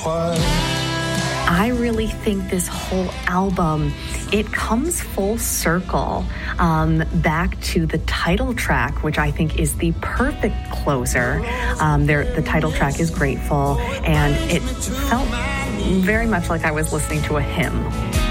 I really think this whole album, it comes full circle back to the title track, which I think is the perfect closer. The title track is Grateful, and it felt very much like I was listening to a hymn.